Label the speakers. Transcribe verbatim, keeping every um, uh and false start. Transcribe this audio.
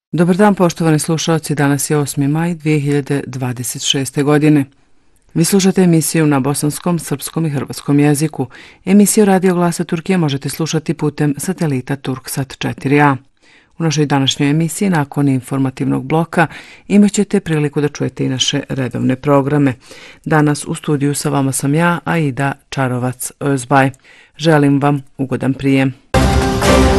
Speaker 1: Dobar dan, poštovani slušalci, danas je osmi maj dvije hiljade dvadeset šeste. godine. Vi slušate emisiju na bosanskom, srpskom i hrvatskom jeziku. Emisiju Radio Glasa Turkije možete slušati putem satelita Turksat četiri a. U našoj današnjoj emisiji, nakon informativnog bloka, imat ćete priliku da čujete i naše redovne programe. Danas u studiju sa vama sam ja, Aida Čarovac Özbaj. Želim vam ugodan prijem.